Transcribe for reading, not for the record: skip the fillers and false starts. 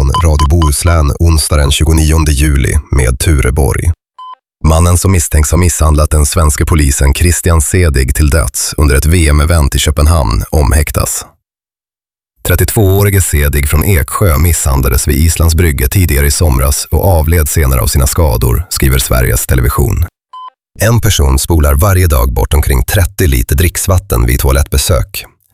från Radio Bohuslän onsdag den 29 juli med Ture Borg. Mannen som misstänks ha misshandlat den svenska polisen Christian Sedig till döds under ett VM-event i Köpenhamn omhäktas. 32-årige Sedig från Eksjö misshandlades vid Islands brygge tidigare i somras och avled senare av sina skador, skriver Sveriges Television. En person spolar varje dag bort omkring 30 liter dricksvatten vid toalettbesök.